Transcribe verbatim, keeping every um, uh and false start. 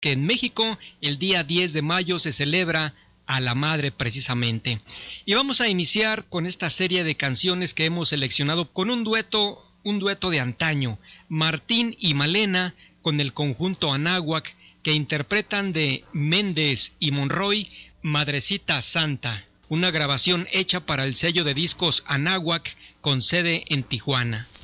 que en México el día diez de mayo se celebra a la madre precisamente. Y vamos a iniciar con esta serie de canciones que hemos seleccionado con un dueto, un dueto de antaño, Martín y Malena con el conjunto Anáhuac, que interpretan de Méndez y Monroy, Madrecita Santa, una grabación hecha para el sello de discos Anáhuac con sede en Tijuana.